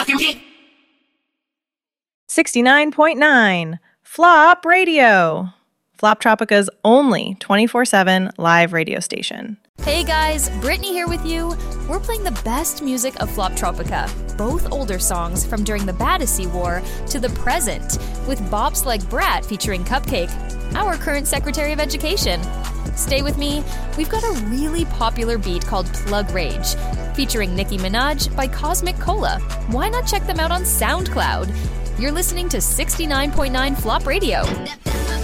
69.9 Flop Radio. Flop Tropica's only 24/7 live radio station. Hey guys, Brittany here with you. We're playing the best music of Flop Tropica, both older songs from during the Battersea War to the present, with bops like Brat featuring Cupcake, our current Secretary of Education. Stay with me, we've got a really popular beat called Plug Rage, featuring Nicki Minaj by Cosmic Cola. Why not check them out on SoundCloud? You're listening to 69.9 Flop Radio.